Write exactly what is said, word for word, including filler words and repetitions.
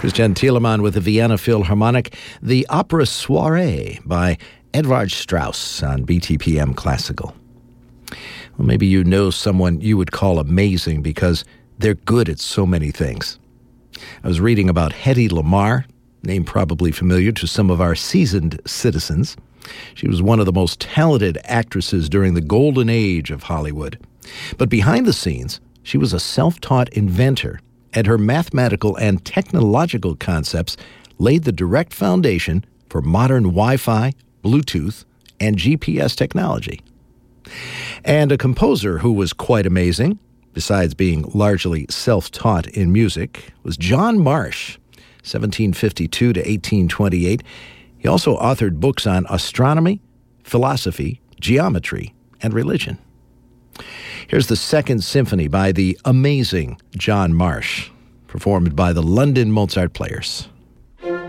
Christian Thielemann with the Vienna Philharmonic, the opera Soirée by Edvard Strauss on B T P M Classical. Well, maybe you know someone you would call amazing because they're good at so many things. I was reading about Hedy Lamarr, name probably familiar to some of our seasoned citizens. She was one of the most talented actresses during the golden age of Hollywood. But behind the scenes, she was a self-taught inventor, and her mathematical and technological concepts laid the direct foundation for modern Wi-Fi, Bluetooth, and G P S technology. And a composer who was quite amazing, besides being largely self-taught in music, was John Marsh, seventeen fifty-two to eighteen twenty-eight. He also authored books on astronomy, philosophy, geometry, and religion. Here's the Second Symphony by the amazing John Marsh, performed by the London Mozart Players.